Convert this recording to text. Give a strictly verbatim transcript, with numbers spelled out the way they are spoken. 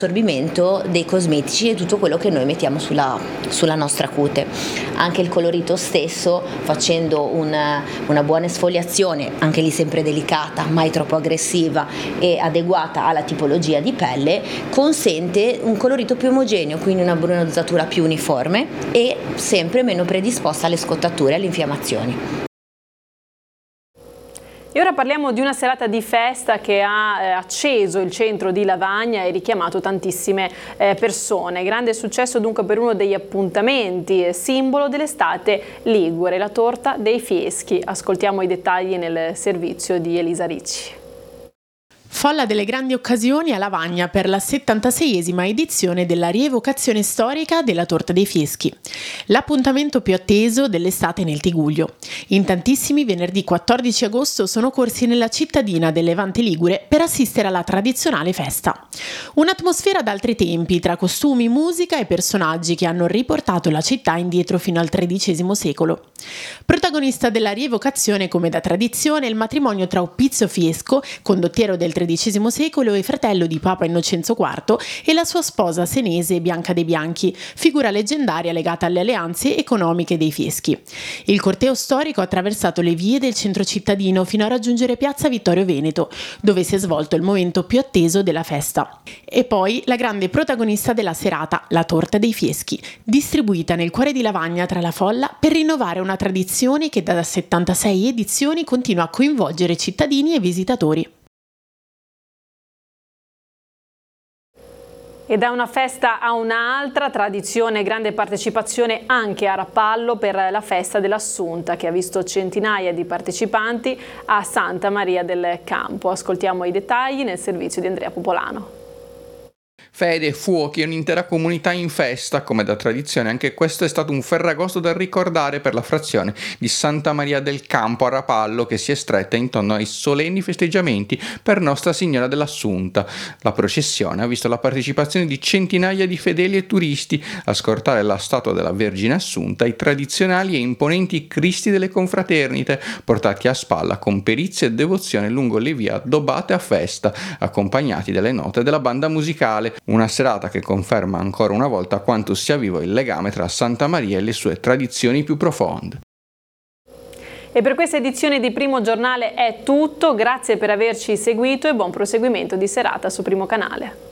assorbimento dei cosmetici e tutto quello che noi mettiamo sulla, sulla nostra cute. Anche il colorito stesso, facendo una, una buona esfoliazione, anche lì sempre delicata, mai troppo aggressiva e adeguata alla tipologia di pelle, consente un colorito più omogeneo, quindi una bronzatura più uniforme e sempre meno predisposta alle scottature e alle infiammazioni. E ora parliamo di una serata di festa che ha eh, acceso il centro di Lavagna e richiamato tantissime eh, persone. Grande successo dunque per uno degli appuntamenti, eh, simbolo dell'estate ligure, la torta dei Fieschi. Ascoltiamo i dettagli nel servizio di Elisa Ricci. Folla delle grandi occasioni a Lavagna per la settantaseiesima edizione della rievocazione storica della Torta dei Fieschi, l'appuntamento più atteso dell'estate nel Tigullio. In tantissimi venerdì quattordici agosto sono corsi nella cittadina del Levante Ligure per assistere alla tradizionale festa. Un'atmosfera d'altri tempi, tra costumi, musica e personaggi che hanno riportato la città indietro fino al tredicesimo secolo. Protagonista della rievocazione, come da tradizione, il matrimonio tra Oppizio Fiesco, condottiero del tredicesimo secolo e fratello di Papa Innocenzo quarto, e la sua sposa senese Bianca dei Bianchi, figura leggendaria legata alle alleanze economiche dei Fieschi. Il corteo storico ha attraversato le vie del centro cittadino fino a raggiungere piazza Vittorio Veneto, dove si è svolto il momento più atteso della festa. E poi la grande protagonista della serata, la Torta dei Fieschi, distribuita nel cuore di Lavagna tra la folla per rinnovare una tradizione che da settantasei edizioni continua a coinvolgere cittadini e visitatori. E da una festa a un'altra, tradizione e grande partecipazione anche a Rapallo per la festa dell'Assunta, che ha visto centinaia di partecipanti a Santa Maria del Campo. Ascoltiamo i dettagli nel servizio di Andrea Popolano. Fede, fuochi e un'intera comunità in festa, come da tradizione. Anche questo è stato un ferragosto da ricordare per la frazione di Santa Maria del Campo a Rapallo, che si è stretta intorno ai solenni festeggiamenti per Nostra Signora dell'Assunta. La processione ha visto la partecipazione di centinaia di fedeli e turisti a scortare la statua della Vergine Assunta, i tradizionali e imponenti Cristi delle confraternite, portati a spalla con perizia e devozione lungo le vie addobbate a festa, accompagnati dalle note della banda musicale. Una serata che conferma ancora una volta quanto sia vivo il legame tra Santa Maria e le sue tradizioni più profonde. E per questa edizione di Primo Giornale è tutto, grazie per averci seguito e buon proseguimento di serata su Primo Canale.